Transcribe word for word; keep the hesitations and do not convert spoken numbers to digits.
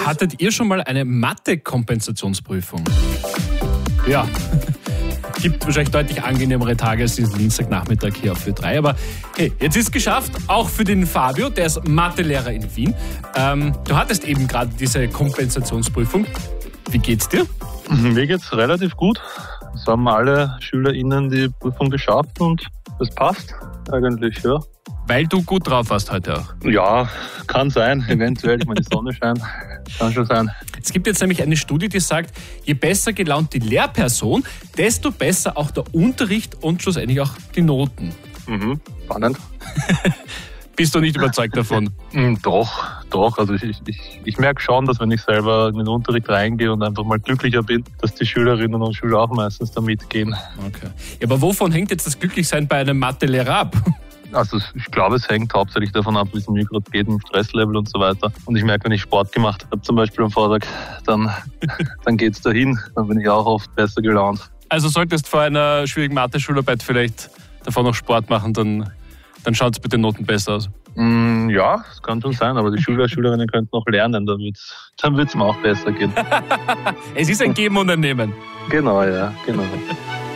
Hattet ihr schon mal eine Mathe-Kompensationsprüfung? Ja, gibt wahrscheinlich deutlich angenehmere Tage als diesen Dienstagnachmittag hier auf Ö drei. Aber hey, jetzt ist es geschafft, auch für den Fabio, der ist Mathelehrer in Wien. Ähm, du hattest eben gerade diese Kompensationsprüfung. Wie geht's dir? Mir geht's relativ gut. Es haben alle SchülerInnen die Prüfung geschafft und das passt eigentlich, ja. Weil du gut drauf warst heute auch. Ja, kann sein, eventuell. Ich meine, die Sonne scheint. Kann schon sein. Es gibt jetzt nämlich eine Studie, die sagt, je besser gelaunt die Lehrperson, desto besser auch der Unterricht und schlussendlich auch die Noten. Mhm, spannend. Bist du nicht überzeugt davon? Doch, doch. Also ich, ich, ich merke schon, dass wenn ich selber in den Unterricht reingehe und einfach mal glücklicher bin, dass die Schülerinnen und Schüler auch meistens da mitgehen. Okay. Ja, aber wovon hängt jetzt das Glücklichsein bei einem Mathelehrer ab? Also ich glaube, es hängt hauptsächlich davon ab, wie es mir gerade geht, im Stresslevel und so weiter. Und ich merke, wenn ich Sport gemacht habe, zum Beispiel am Vortag, dann, dann geht's dahin. Dann bin ich auch oft besser gelaunt. Also solltest vor einer schwierigen Mathe-Schularbeit vielleicht davor noch Sport machen, dann, dann schaut es mit den Noten besser aus. Mm, ja, das kann schon sein, aber die Schüler, Schülerinnen könnten noch lernen, dann wird's, dann wird's mir auch besser gehen. Es ist ein Geben und ein Nehmen. Genau, ja, genau.